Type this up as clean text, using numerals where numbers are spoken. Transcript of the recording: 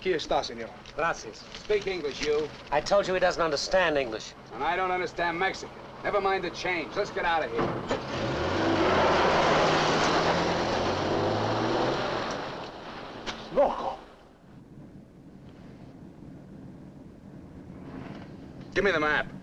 Aquí está, senor. Gracias. Speak English, you. I told you he doesn't understand English. And I don't understand Mexican. Never mind the change. Let's get out of here. Loco. Give me the map.